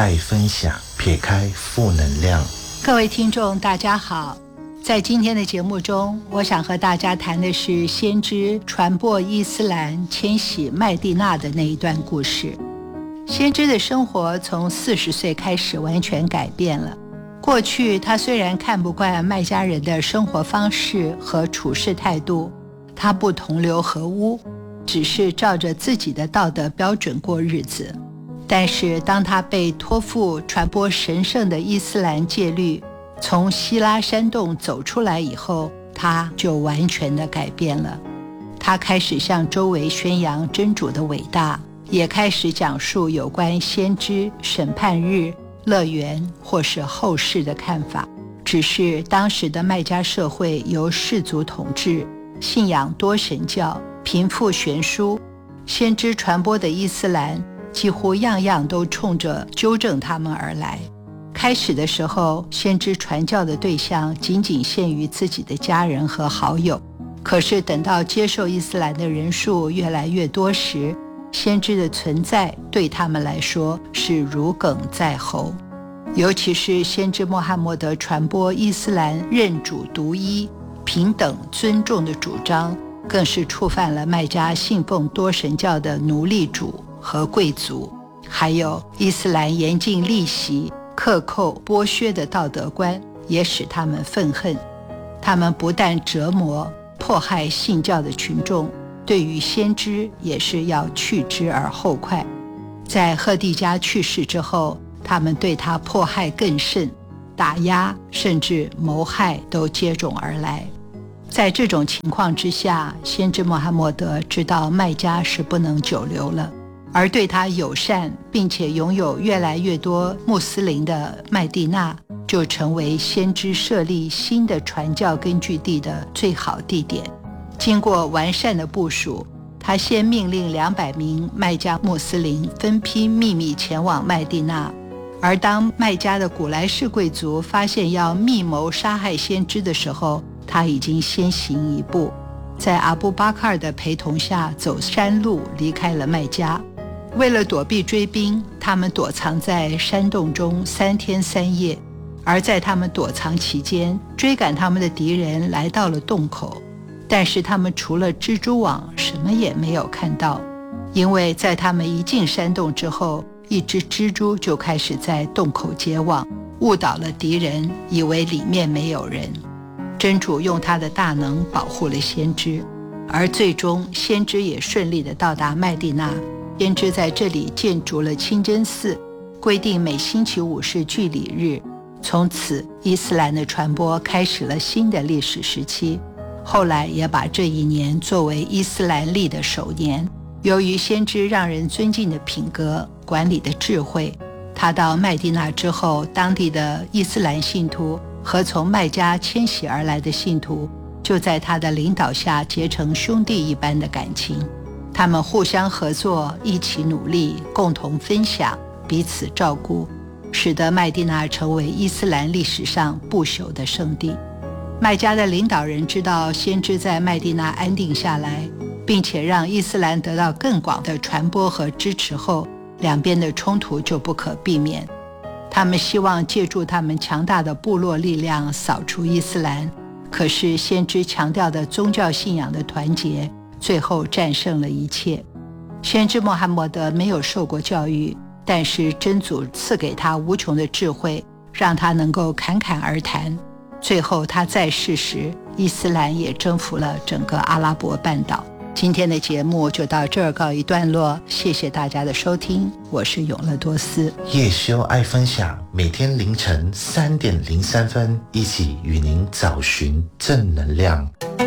爱分享，撇开负能量。 各位听众大家好，在今天的节目中，我想和大家谈的是先知传播伊斯兰迁徙麦地那的那一段故事。先知的生活从40岁开始完全改变了。过去他虽然看不惯麦加人的生活方式和处事态度，他不同流合污，只是照着自己的道德标准过日子。但是当他被托付传播神圣的伊斯兰戒律，从希拉山洞走出来以后，他就完全的改变了。他开始向周围宣扬真主的伟大，也开始讲述有关先知、审判日、乐园或是后世的看法。只是当时的麦加社会由氏族统治，信仰多神教，贫富悬殊，先知传播的伊斯兰几乎样样都冲着纠正他们而来。开始的时候，先知传教的对象仅仅限于自己的家人和好友，可是等到接受伊斯兰的人数越来越多时，先知的存在对他们来说是如鲠在喉。尤其是先知穆罕默德传播伊斯兰认主独一、平等尊重的主张，更是触犯了麦加信奉多神教的奴隶主和贵族，还有伊斯兰严禁利息、克扣、剥削的道德观，也使他们愤恨。他们不但折磨、迫害信教的群众，对于先知也是要去之而后快。在赫蒂加去世之后，他们对他迫害更甚，打压甚至谋害都接踵而来。在这种情况之下，先知穆罕默德知道麦加是不能久留了，而对他友善并且拥有越来越多穆斯林的麦地那，就成为先知设立新的传教根据地的最好地点。经过完善的部署，他先命令200名麦加穆斯林分批秘密前往麦地那，而当麦加的古莱氏贵族发现要密谋杀害先知的时候，他已经先行一步，在阿布巴克尔的陪同下走山路离开了麦加。为了躲避追兵，他们躲藏在山洞中3天3夜，而在他们躲藏期间，追赶他们的敌人来到了洞口，但是他们除了蜘蛛网什么也没有看到，因为在他们一进山洞之后，一只蜘蛛就开始在洞口结网，误导了敌人，以为里面没有人。真主用他的大能保护了先知，而最终先知也顺利地到达麦地那。先知在这里建筑了清真寺，规定每星期5是聚礼日。从此伊斯兰的传播开始了新的历史时期，后来也把这一年作为伊斯兰历的首年。由于先知让人尊敬的品格、管理的智慧，他到麦地那之后，当地的伊斯兰信徒和从麦加迁徙而来的信徒就在他的领导下结成兄弟一般的感情。他们互相合作，一起努力，共同分享，彼此照顾，使得麦地那成为伊斯兰历史上不朽的圣地。麦加的领导人知道先知在麦地那安定下来，并且让伊斯兰得到更广的传播和支持后，两边的冲突就不可避免。他们希望借助他们强大的部落力量扫除伊斯兰，可是先知强调的宗教信仰的团结最后战胜了一切。先知穆罕默德没有受过教育，但是真主赐给他无穷的智慧，让他能够侃侃而谈。最后他在世时，伊斯兰也征服了整个阿拉伯半岛。今天的节目就到这儿告一段落，谢谢大家的收听，我是永乐多斯。 叶修爱分享，每天凌晨3点03分，一起与您找寻正能量。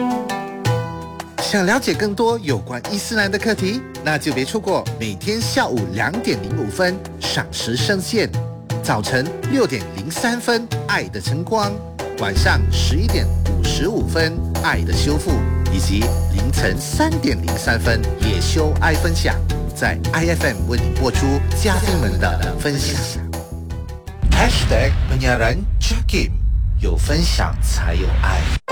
想了解更多有关伊斯兰的课题，那就别错过每天下午2点05分赏识圣线，早晨6点03分爱的晨光，晚上11点55分爱的修复，以及凌晨3点03分叶修爱分享，在 IFM 为您播出嘉宾们的分享。#penyiaran Jakim， 有分享才有爱。